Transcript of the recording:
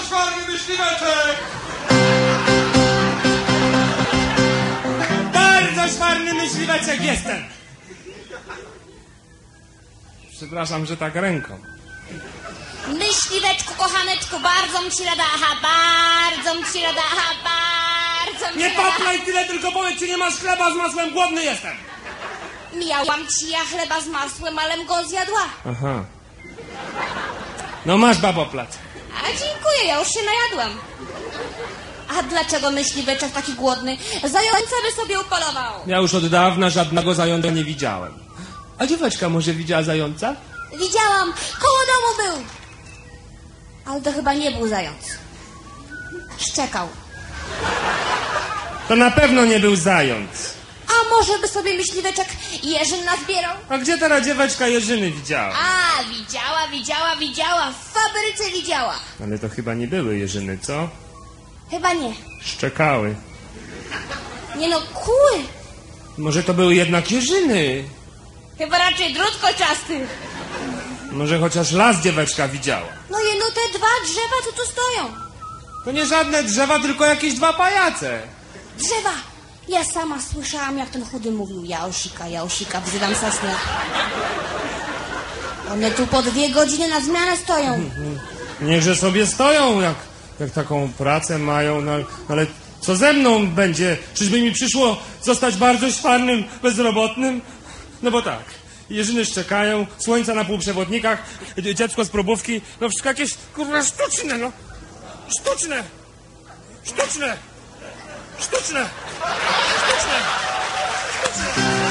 szwarny myśliweczek! Bardzo szwarny myśliweczek jestem! Przepraszam, że tak ręką. Myśliweczku, kochaneczku, bardzo ci rada, bardzo ci rada, bardzo ci Nie rada. paplaj tyle, tylko powiedz, czy nie masz chleba z masłem, głodny jestem! Miałam ci ja chleba z masłem, alem go zjadła. Aha. No masz, baboplac. A dziękuję, ja już się najadłam. A dlaczego myśliweczek taki głodny? Zająca by sobie upolował. Ja już od dawna żadnego zająca nie widziałem. A dzieweczka może widziała zająca? Widziałam, koło domu był. Ale to chyba nie był zając. Szczekał. To na pewno nie był zając. A może by sobie myśliweczek jeżyn nazbierał? A gdzie teraz dzieweczka jeżyny widziała? A, widziała. W fabryce widziała. Ale to chyba nie były jeżyny, co? Chyba nie. Szczekały. Nie no, kły. Może to były jednak jeżyny? Chyba raczej drut kolczasty. Może chociaż las dzieweczka widziała? No jeno te dwa drzewa, co tu stoją. To nie żadne drzewa, tylko jakieś dwa pajace. Drzewa! Ja sama słyszałam, jak ten chudy mówił. Jałsika, wzywam sosnę. One tu po 2 godziny na zmianę stoją. Niechże sobie stoją, jak taką pracę mają, no ale co ze mną będzie? Czyżby mi przyszło zostać bardzo szwarnym bezrobotnym? No bo tak, jeżyny szczekają, słońca na półprzewodnikach, dziecko z probówki, no wszystko jakieś, kurwa, sztuczne, no. Sztuczne.